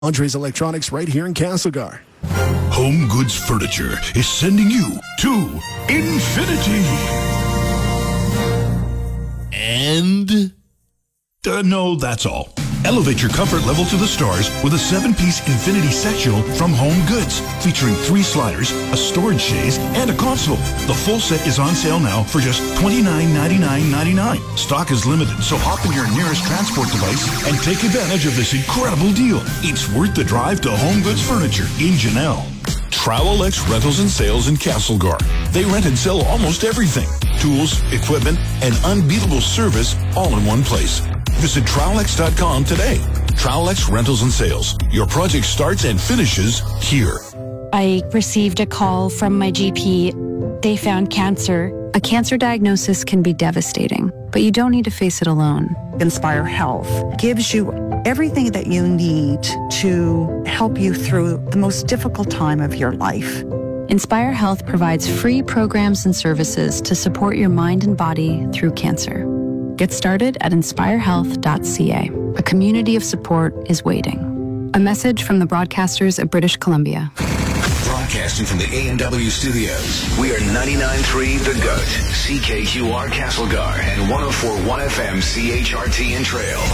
Andres Electronics right here in Castlegar. Home Goods Furniture is sending you to infinity. And no, that's all. Elevate your comfort level to the stars with a 7-piece Infinity Sectional from Home Goods, featuring 3 sliders, a storage chaise, and a console. The full set is on sale now for just $29.99. Stock is limited, so hop in your nearest transport device and take advantage of this incredible deal. It's worth the drive to Home Goods Furniture in Janelle. Trowel-X Rentals and Sales in Castlegar. They rent and sell almost everything. Tools, equipment, and unbeatable service all in one place. Visit Trowel-X.com today. Trowel-X Rentals and Sales. Your project starts and finishes here. I received a call from my GP. They found cancer. A cancer diagnosis can be devastating, but you don't need to face it alone. Inspire Health gives you everything that you need to help you through the most difficult time of your life. Inspire Health provides free programs and services to support your mind and body through cancer. Get started at inspirehealth.ca. A community of support is waiting. A message from the broadcasters of British Columbia. Broadcasting from the A&W studios, we are 99.3 The Goat, CKQR Castlegar, and 104.1 FM CHRT in Trail.